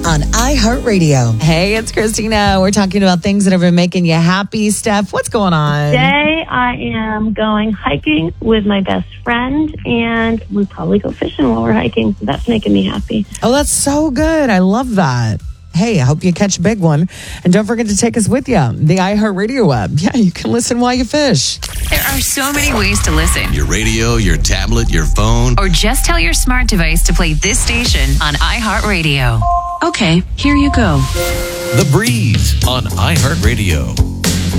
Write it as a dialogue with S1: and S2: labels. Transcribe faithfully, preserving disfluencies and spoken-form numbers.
S1: on iHeartRadio.
S2: Hey, it's Christina. We're talking about things that have been making you happy. Steph, what's going on?
S3: Today, I am going hiking with my best friend, and we'll probably go fishing while we're hiking. So that's making me happy.
S2: Oh, that's so good. I love that. Hey, I hope you catch a big one. And don't forget to take us with you. The iHeartRadio app. Yeah, you can listen while you fish.
S4: There are so many ways to listen.
S5: Your radio, your tablet, your phone.
S4: Or just tell your smart device to play this station on iHeartRadio. Okay, here you go.
S5: The Breeze on iHeartRadio.